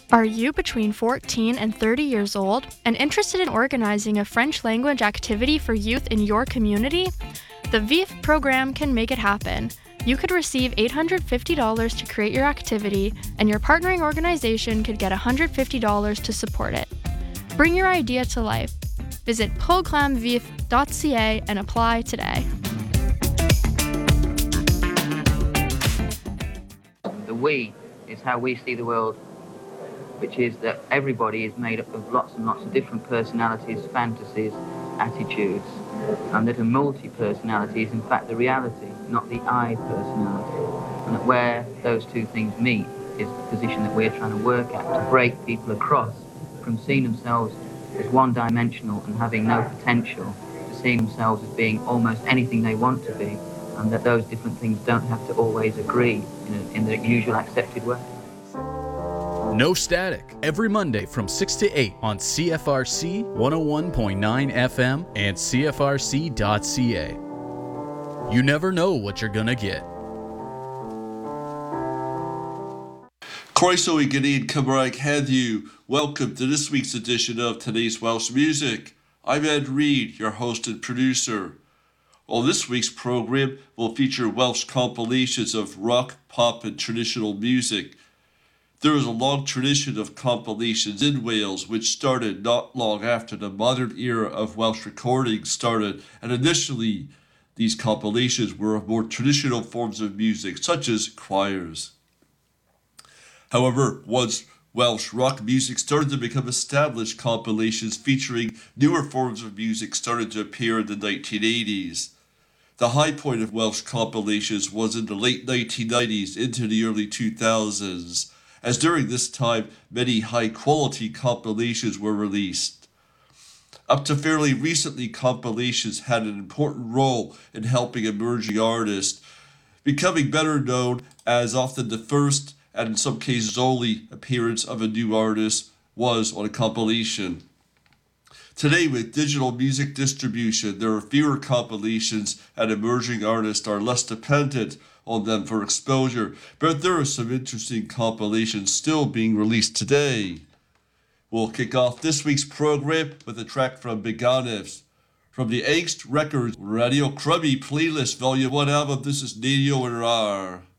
Are you between 14 and 30 years old and interested in organizing a French language activity for youth in your community? The VIF program can make it happen. You could receive $850 to create your activity, and your partnering organization could get $150 to support it. Bring your idea to life. Visit programmevif.ca and apply today. The we is how we see the world, which is that everybody is made up of lots and lots of different personalities, fantasies, attitudes, and that a multi-personality is in fact the reality, not the I personality. And that where those two things meet is the position that we're trying to work at, to break people across from seeing themselves as one-dimensional and having no potential, to seeing themselves as being almost anything they want to be, and that those different things don't have to always agree in the usual accepted way. No Static, every Monday from 6 to 8 on CFRC 101.9 FM and CFRC.ca. You never know what you're gonna get. Croeso I Gynnin Cymraeg heddiw. Welcome to this week's edition of Today's Welsh Music. I'm Ed Reed, your host and producer. Well, this week's program will feature Welsh compilations of rock, pop, and traditional music. There is a long tradition of compilations in Wales which started not long after the modern era of Welsh recording started, and initially these compilations were of more traditional forms of music such as choirs. However, once Welsh rock music started to become established, compilations featuring newer forms of music started to appear in the 1980s. The high point of Welsh compilations was in the late 1990s into the early 2000s, as during this time many high-quality compilations were released. Up to fairly recently, compilations had an important role in helping emerging artists, becoming better known as often the first, and in some cases only, appearance of a new artist was on a compilation. Today, with digital music distribution, there are fewer compilations and emerging artists are less dependent on them for exposure, but there are some interesting compilations still being released today. We'll kick off this week's program with a track from Beganefs. From the Angst Records Radio Crummy Playlist Volume 1 album, this is Neo and Rar.